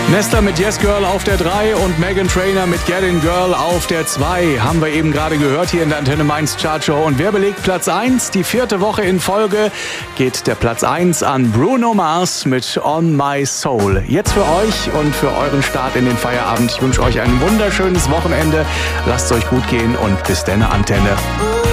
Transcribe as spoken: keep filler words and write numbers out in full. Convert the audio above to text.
Nesta mit Yes Girl auf der drei und Meghan Trainor mit Get In Girl auf der zwei. Haben wir eben gerade gehört hier in der Antenne Mainz Chartshow. Und wer belegt Platz eins? Die vierte Woche in Folge geht der Platz eins an Bruno Mars mit On My Soul. Jetzt für euch und für euren Start in den Feierabend. Ich wünsche euch ein wunderschönes Wochenende. Lasst es euch gut gehen und bis dann, Antenne.